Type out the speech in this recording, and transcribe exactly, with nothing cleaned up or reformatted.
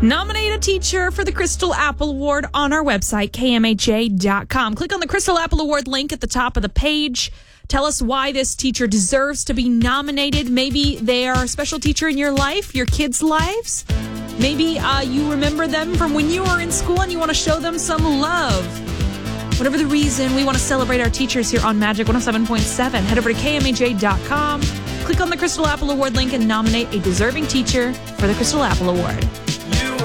Nominate a teacher for the Crystal Apple Award on our website, K M H A dot com. Click on the Crystal Apple Award link at the top of the page. Tell us why this teacher deserves to be nominated. Maybe they are a special teacher in your life, your kids' lives. Maybe uh, you remember them from when you were in school and you want to show them some love. Whatever the reason, we want to celebrate our teachers here on Magic one oh seven point seven. Head over to K M H A dot com. Click on the Crystal Apple Award link and nominate a deserving teacher for the Crystal Apple Award.